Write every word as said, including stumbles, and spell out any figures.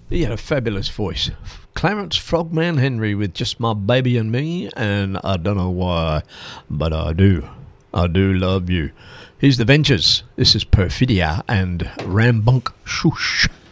He had a fabulous voice. Clarence Frogman Henry with Just My Baby and Me, and I don't know why, but I do. I do love you. Here's The Ventures. This is Perfidia and Rambunk Shush.